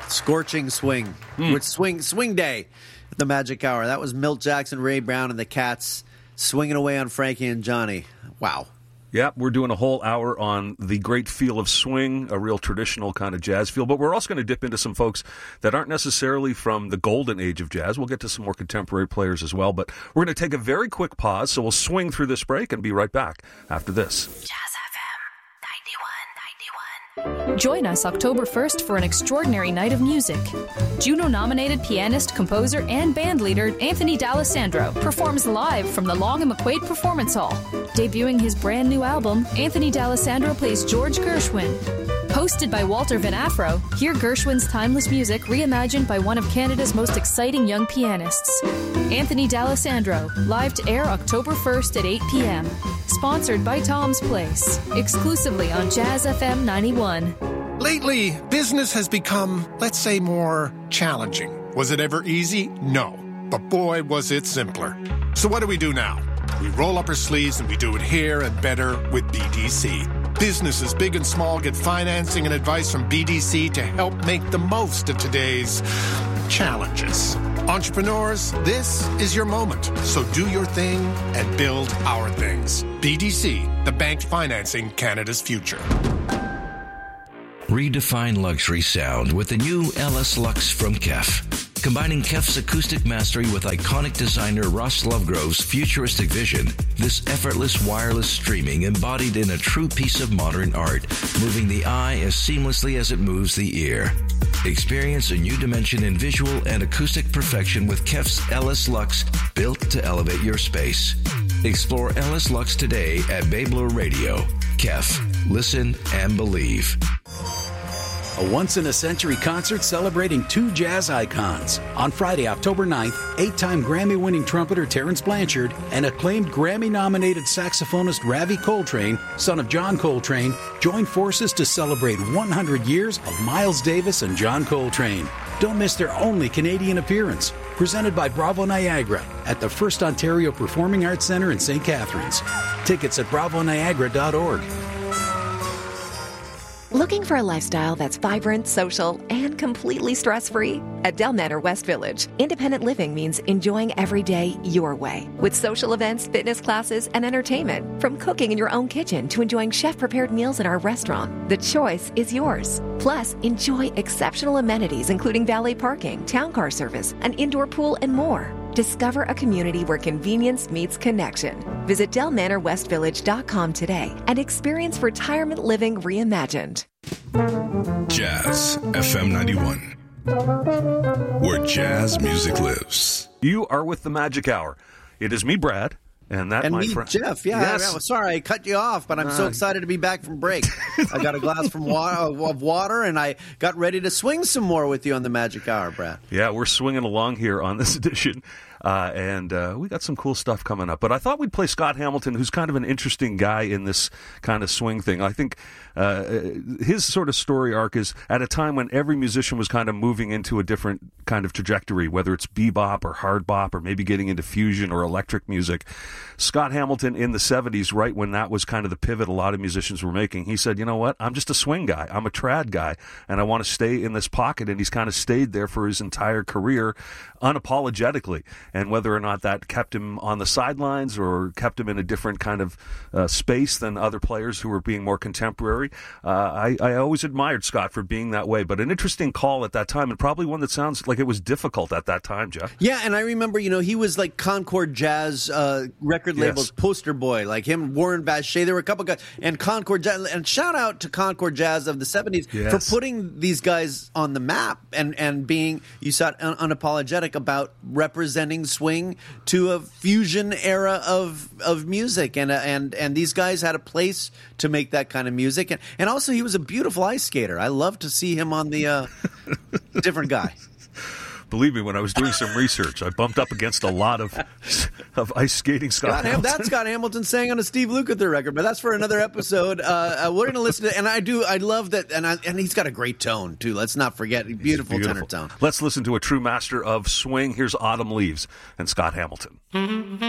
Scorching Swing. It's swing day at the Magic Hour. That was Milt Jackson, Ray Brown, and the Cats swinging away on Frankie and Johnny. Wow. Yeah, we're doing a whole hour on the great feel of swing, a real traditional kind of jazz feel. But we're also going to dip into some folks that aren't necessarily from the golden age of jazz. We'll get to some more contemporary players as well. But we're going to take a very quick pause, so we'll swing through this break and be right back after this. Jazz FM 91.91. Join us October 1st for an extraordinary night of music. Juno-nominated pianist, composer, and bandleader Anthony D'Alessandro performs live from the Long and McQuaid Performance Hall. Debuting his brand new album, Anthony D'Alessandro plays George Gershwin. Hosted by Walter Van Afro, hear Gershwin's timeless music reimagined by one of Canada's most exciting young pianists. Anthony D'Alessandro, live to air October 1st at 8 p.m. Sponsored by Tom's Place, exclusively on Jazz FM 91. Lately, business has become, let's say, more challenging. Was it ever easy? No. But boy, was it simpler. So what do we do now? We roll up our sleeves and we do it here and better with BDC. Businesses, big and small, get financing and advice from BDC to help make the most of today's challenges. Entrepreneurs, this is your moment. So do your thing and build our things. BDC, the bank financing Canada's future. Redefine luxury sound with the new LS Lux from KEF. Combining KEF's acoustic mastery with iconic designer Ross Lovegrove's futuristic vision, this effortless wireless streaming embodied in a true piece of modern art, moving the eye as seamlessly as it moves the ear. Experience a new dimension in visual and acoustic perfection with KEF's LS Lux, built to elevate your space. Explore LS Lux today at Babler Radio. KEF. Listen and believe. A once-in-a-century concert celebrating two jazz icons. On Friday, October 9th, 8-time Grammy-winning trumpeter Terrence Blanchard and acclaimed Grammy-nominated saxophonist Ravi Coltrane, son of John Coltrane, join forces to celebrate 100 years of Miles Davis and John Coltrane. Don't miss their only Canadian appearance. Presented by Bravo Niagara at the First Ontario Performing Arts Centre in St. Catharines. Tickets at bravoniagara.org. Looking for a lifestyle that's vibrant, social, and completely stress-free? At Del Manor West Village, independent living means enjoying every day your way. With social events, fitness classes, and entertainment. From cooking in your own kitchen to enjoying chef-prepared meals in our restaurant. The choice is yours. Plus, enjoy exceptional amenities including valet parking, town car service, an indoor pool, and more. Discover a community where convenience meets connection. Visit DelManorWestVillage.com today and experience retirement living reimagined. Jazz FM 91, where jazz music lives. You are with the Magic Hour. It is me, Brad. And me, Jeff. Yeah, yes. Sorry I cut you off, but I'm so excited to be back from break. I got a glass of water, and I got ready to swing some more with you on the Magic Hour, Brad. Yeah, we're swinging along here on this edition, and we got some cool stuff coming up. But I thought we'd play Scott Hamilton, who's kind of an interesting guy in this kind of swing thing. I think his sort of story arc is at a time when every musician was kind of moving into a different kind of trajectory, whether it's bebop or hard bop or maybe getting into fusion or electric music. Scott Hamilton in the 70s, right when that was kind of the pivot a lot of musicians were making, he said, you know what, I'm just a swing guy. I'm a trad guy, and I want to stay in this pocket. And he's kind of stayed there for his entire career unapologetically. And whether or not that kept him on the sidelines or kept him in a different kind of space than other players who were being more contemporary, I always admired Scott for being that way. But an interesting call at that time, and probably one that sounds like it was difficult at that time, Jeff. Yeah, and I remember, he was like Concord Jazz record label's poster boy, like him, Warren Bachet. There were a couple guys, and Concord Jazz, and shout out to Concord Jazz of the 70s for putting these guys on the map and being, you saw it, unapologetic about representing swing to a fusion era of music, and these guys had a place to make that kind of music, and also he was a beautiful ice skater. I love to see him on the different guy. Believe me, when I was doing some research, I bumped up against a lot of ice skating Scott Hamilton. That's Scott Hamilton sang on a Steve Lukather record, but that's for another episode. We're going to listen to, and I love that, and he's got a great tone too. Let's not forget, beautiful tenor tone. Let's listen to a true master of swing. Here's Autumn Leaves and Scott Hamilton.